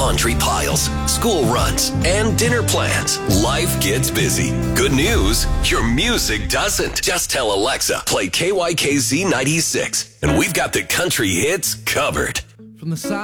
laundry piles, school runs, and dinner plans. Life gets busy. Good news, your music doesn't. Just tell Alexa, play KYKZ 96, and we've got the country hits covered. From the side